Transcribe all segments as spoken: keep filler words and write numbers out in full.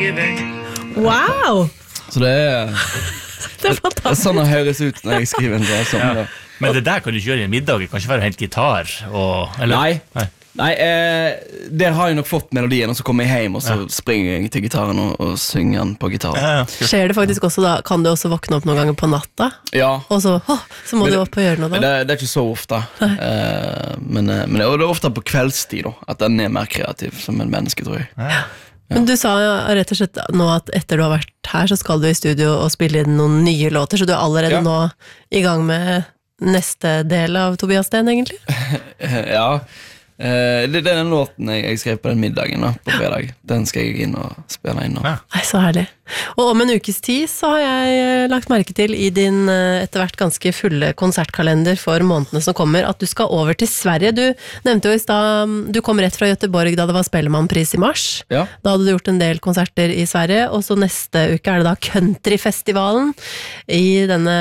skriving. Wow! Så det er, Det er fantastisk. sånn det høres ut når jeg skriver en sånn. Ja. Men det der kan du ikke gjøre i en middag. Det kan ikke være å hente gitar og, eller? Nei, Nei. Nei eh, der har jeg nok fått melodien, og så kommer jeg hjem, og så ja. springer jeg til gitaren og, og synger den på gitar. Ja, ja. Skjer det faktisk også da? Kan du også våkne opp noen ganger på natta? Ja. Og så, åh, så må men, du opp og gjøre noe da? Det, det er ikke så ofte. Eh, men, men det er ofte på kveldstid da, at den er mer kreativ som en menneske, tror jeg. Ja. Ja. Men du sa jo rett og slett nå at etter du har vært her, så skal du i studio og spille inn noen nye låter, så du er allerede ja. nå i gang med neste del av Tobias Sten, egentlig? Ja. Uh, det er den låten jeg, jeg skrev på den middagen da, på fredag. Den skal jeg inn og spille inn nå. Ja. Nei, så herlig. Og om en ukes tid så har jeg lagt merke til i din etter hvert ganske fulle konsertkalender for månedene som kommer, at du skal over til Sverige. Du nevnte jo i sted, du kom rett fra Göteborg da det var Spellemannpris i mars. Ja. Da hadde du gjort en del konserter i Sverige, og så neste uke er det da Countryfestivalen i denne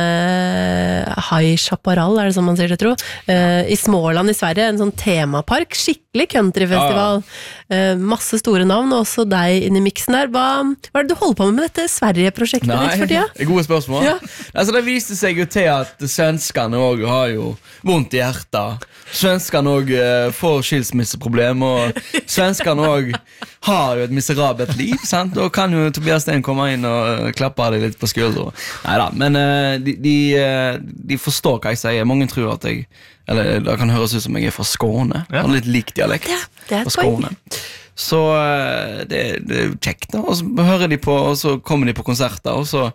High Chaparral, er det som man sier det, tro? Uh, I Småland i Sverige, en sånn temapark. Skikkelig countryfestival. Ja, ja. Masse store navn, og også deg inn i miksen der. Hva, hva er det du holder på med med dette Sverige-prosjektet ditt for tida? Gode spørsmål. Ja. Altså, det viste seg jo til at svenskene også har jo vondt i hjertet. Svenskene også uh, får skilsmisseproblem, og svenskene også har jo et miserabelt liv, sant? Da kan jo Tobias Sten komme inn og uh, klappe deg litt på skulderen. Neida, men uh, de, de, uh, de forstår hva jeg sier. Mange tror at jeg Eller det kan høres ut som jeg er fra Skåne. Ja. Har litt lik dialekt. Ja, det er et Skåne. Så det, det er kjekt da. Og så hører de på, og så kommer de på konserter, og så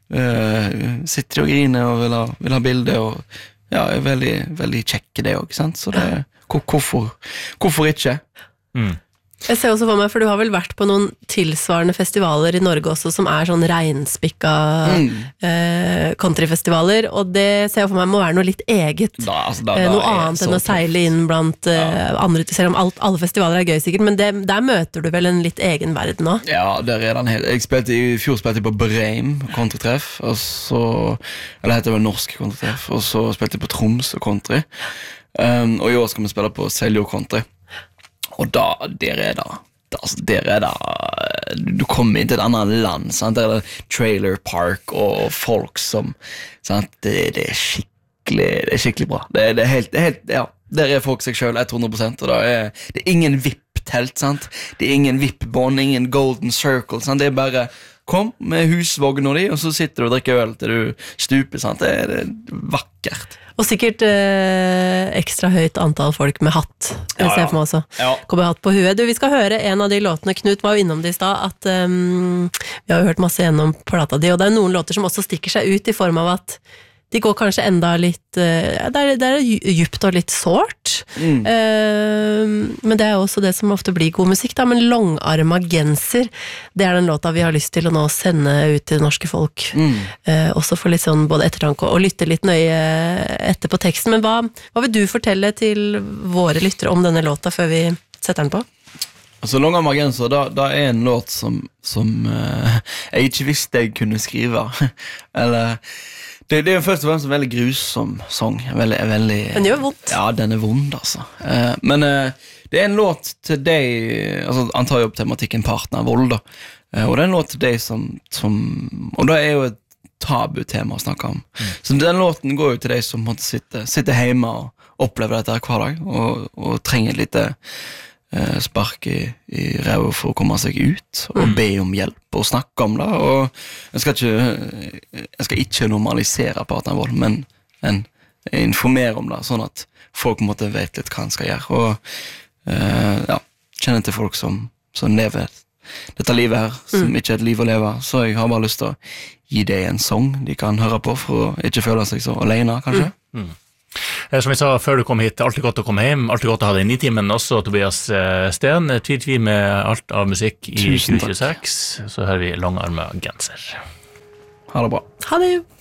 uh, sitter de og griner og vil ha, vil ha bilder, og ja, er veldig, veldig kjekke det også, sant? Så det, hvorfor, hvorfor ikke? Mm. Jeg ser også for meg, for du har vel vært på noen tilsvarende festivaler i Norge også, som er sånn regnspikka mm. eh, countryfestivaler, og det ser jeg for meg må være noe litt eget. Da, altså, da, eh, noe da annet enn å seile inn blant eh, ja. andre, selv om alt, alle festivaler er gøy sikkert, men det, der møter du vel en litt egen verden nå? Ja, der er den helt. Jeg spilte i fjor spilte jeg på Breim countrytreff, og så, eller det heter vel Norsk countrytreff, og så spilte jeg på Troms og country, um, og i år skal vi spille på Seljord country. Og da, der er det, altså, der er det, du kommer inn til et annet land, sant? Der er det trailer park og folk som, sant? Det, det er skikkelig, det er skikkelig bra. Det, det er helt, det er helt, ja, der er folk seg selv hundre prosent, og da er, det er ingen V I P-telt, sant? Det er ingen V I P-bånd, ingen golden circle, sant? Det er bare, kom med husvognen di, og så sitter du og drikker øl til du stuper, sant? Det er, det er vakkert. Og sikkert eh, ekstra høyt antall folk med hatt. Jeg ja, ser for meg også. Ja. Kommer hatt på huet. Du, vi skal høre en av de låtene. Knut var jo innom det i sted, at um, vi har jo hørt masse gjennom plata di, og det er noen låter som også stikker seg ut i form av at de går kanskje enda litt uh, det, er, det er djupt og litt sårt. Mm. Uh, men det er jo også det som ofte blir god musikk, da. Men Longarma genser, det er den låta vi har lyst til å nå sende ut til det norske folk. Mm. Uh, også for litt sånn både ettertanke og lytte litt nøye etter på teksten. Men hva, hva vil du fortelle til våre lyttere om denne låta før vi setter den på? Altså, Longarma genser, da, da er en låt som, som uh, jeg ikke visste jeg kunne skrive. Eller Det, det er jo først og fremst en veldig grusom sang. Veldig, veldig, den gjør vondt. Ja, den er vond, altså. Eh, men eh, det er en låt til deg, altså han tar jo opp tematikken partner, vold, da. Eh, og det er en låt til deg som, som og det er jo et tabutema å snakke om. Mm. Så den låten går jo til deg som måtte sitte, sitte hjemme og oppleve dette hver dag, og, og trenger litt eh, spark i, i ræva for å komme seg ut, og mm. be om hjelp, og snakke om det, og jeg skal ikke, jeg skal ikke normalisere partnervold, men en, informere om det, sånn at folk måtte vet litt hva han skal gjøre, og eh, ja, kjenne til folk som, som lever dette livet her, som mm. ikke er et liv å leve, så jeg har bare lyst til å gi deg en sang de kan høre på, for å ikke føle seg så alene, kanskje. Mm. Mm. Som vi sa før du kom hit, alltid godt å komme hjem, alltid godt å ha deg inn i timen også, Tobias Sten, tvi-tvi med alt av musikk i tjue tjueseks, så hører vi Longarma genser. Ha det bra. Ha det.